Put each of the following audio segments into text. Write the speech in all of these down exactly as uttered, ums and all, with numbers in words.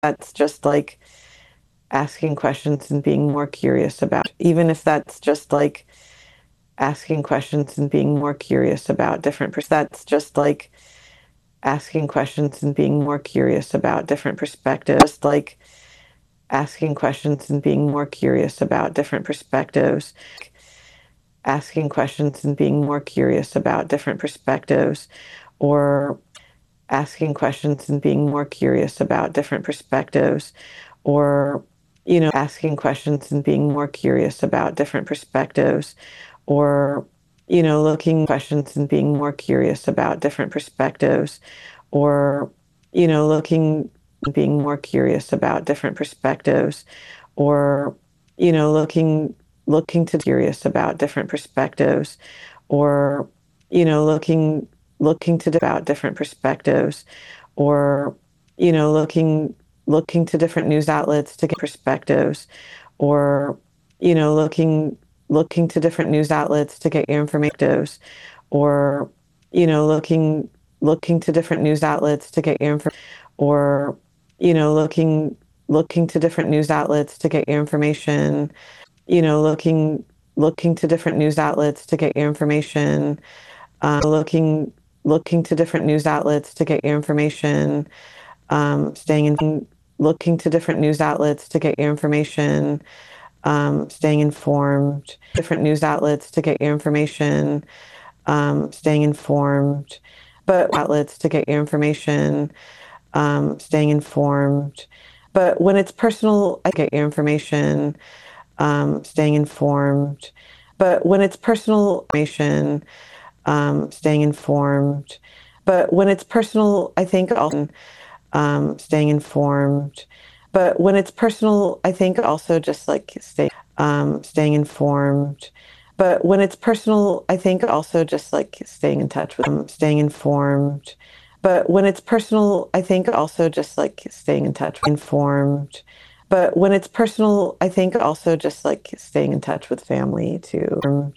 That's just like asking questions and being more curious about, even if that's just like asking questions and being more curious about different pers that's just like asking questions and being more curious about different perspectives, just like asking questions and being more curious about different perspectives, asking questions and being more curious about different perspectives, or asking questions and being more curious about different perspectives, or, you know, asking questions and being more curious about different perspectives, or, you know, looking questions and being more curious about different perspectives, or, you know, looking and being more curious about different perspectives, or, you know, looking looking to curious about different perspectives, or, you know, looking looking to about different perspectives, or, you know, looking looking to different news outlets to get perspectives, or, you know, looking looking to different news outlets to get your information, or, you know, looking looking to different news outlets to get your information, or, you know, looking looking to different news outlets to get your information, you know, looking looking to different news outlets to get your information, uh, looking looking to different news outlets to get your information, um, staying in looking to different news outlets to get your information, um, staying informed, different news outlets to get your information, um, staying informed, but outlets to get your information, um, staying informed. But when it's personal, I get your information, um, staying informed. But when it's personal information, um, staying informed. But when it's personal, I think also um, staying informed. But when it's personal, I think also just like stay, um, staying informed. But when it's personal, I think also just like staying in touch with them, staying informed. But when it's personal, I think also just like staying in touch, informed. But when it's personal, I think also just like staying in touch with family too.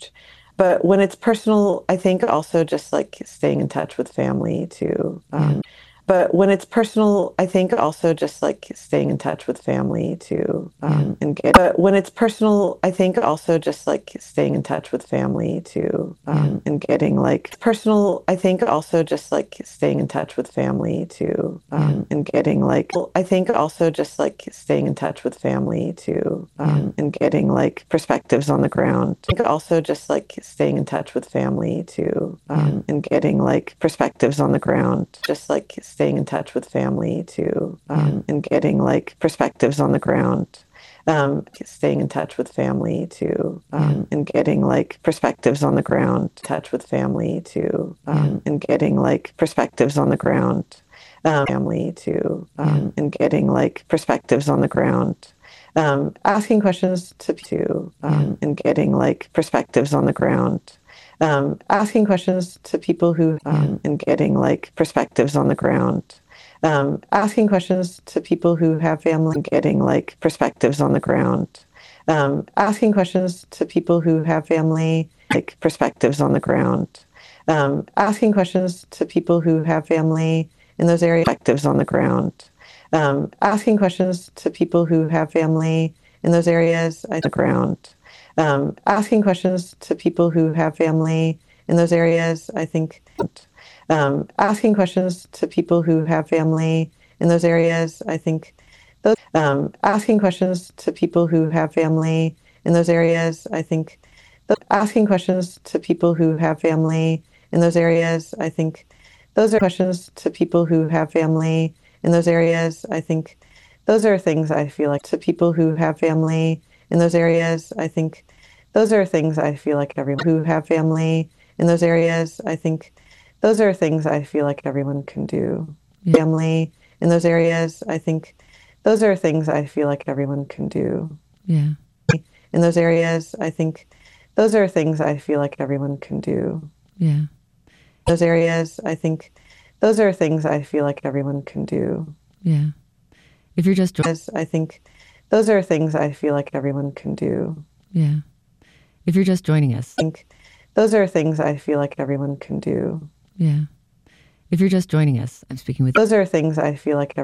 But when it's personal, I think also just like staying in touch with family too. Um, but when it's personal, I think also just like staying in touch with family too. Um, and get, but when it's personal, I think also just like staying in touch with family too. Um, and getting like personal, I think also just like staying in touch with family too. Um, and getting like, I think also just like staying in touch with family too. Um, and getting like perspectives on the ground. I think also just like staying in touch with family too. Um, and getting like perspectives on the ground. Just like staying in touch with family too, um, and getting like perspectives on the ground, um, staying in touch with family too, um, and getting like perspectives on the ground, touch with family too, um, and getting like perspectives on the ground, um, family too, um, and getting like perspectives on the ground, um, asking questions to to, um, and getting like perspectives on the ground. Um, asking questions to people who, um, and getting like perspectives on the ground, um, asking questions to people who have family, and getting like perspectives on the ground, um, asking questions to people who have family, like perspectives on the ground, um, asking questions to people who have family in those areas, perspectives on the ground, um, asking questions to people who have family in those areas, on the ground. Um, asking questions to people who have family in those areas, I think, um, asking questions to people who have family in those areas, I think, those, um, asking questions to people who have family in those areas, I think, those, asking questions to people who have family in those areas, I think, those are questions to people who have family in those areas, I think, those are things I feel like to people who have family in those areas, I think those are things I feel like everyone who have family in those areas, I think those are things I feel like everyone can do. Yeah. Family in those areas, I think those are things I feel like everyone can do. Yeah. In those areas, I think those are things I feel like everyone can do. Yeah. Those areas, I think those are things I feel like everyone can do. Yeah. If you're just, I think those are things I feel like everyone can do. Yeah. If you're just joining us, I think those are things I feel like everyone can do. Yeah. If you're just joining us, I'm speaking with, those are things I feel like everyone